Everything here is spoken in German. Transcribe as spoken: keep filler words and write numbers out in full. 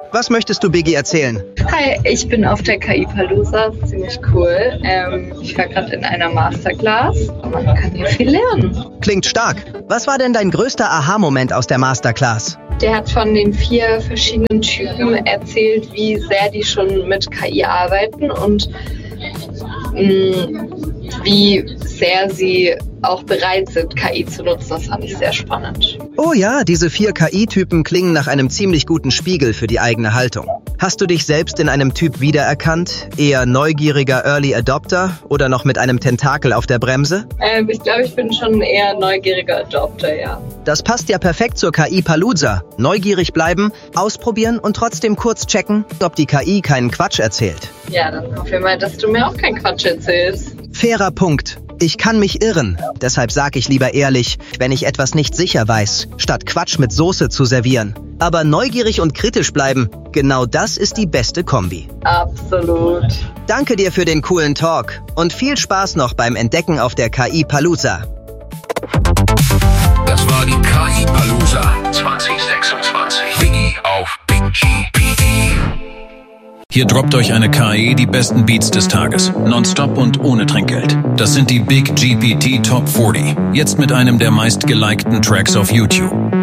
Was möchtest du Biggie erzählen? Hi, ich bin auf der K I-Palooza, ziemlich cool. Ähm, ich war gerade in einer Masterclass und man kann hier viel lernen. Klingt stark. Was war denn dein größter Aha-Moment aus der Masterclass? Der hat von den vier verschiedenen Typen erzählt, wie sehr die schon mit K I arbeiten und mh, wie sehr sie auch bereit sind, K I zu nutzen. Das fand ich sehr spannend. Oh ja, diese vier K I-Typen klingen nach einem ziemlich guten Spiegel für die eigene Haltung. Hast du dich selbst in einem Typ wiedererkannt? Eher neugieriger Early Adopter oder noch mit einem Tentakel auf der Bremse? Ähm, ich glaube, ich bin schon eher neugieriger Adopter, ja. Das passt ja perfekt zur K I-Palooza. Neugierig bleiben, ausprobieren und trotzdem kurz checken, ob die K I keinen Quatsch erzählt. Ja, dann hoffe ich mal, dass du mir auch keinen Quatsch erzählst. Fairer Punkt. Ich kann mich irren. Deshalb sage ich lieber ehrlich, wenn ich etwas nicht sicher weiß, statt Quatsch mit Soße zu servieren. Aber neugierig und kritisch bleiben, genau das ist die beste Kombi. Absolut. Danke dir für den coolen Talk und viel Spaß noch beim Entdecken auf der K I-Palooza. Das war die K I-Palooza zwanzig sechsundzwanzig. Biggie auf Big G P T. Hier droppt euch eine K I die besten Beats des Tages, nonstop und ohne Trinkgeld. Das sind die Big G P T Top vierzig, jetzt mit einem der meistgelikten Tracks auf YouTube.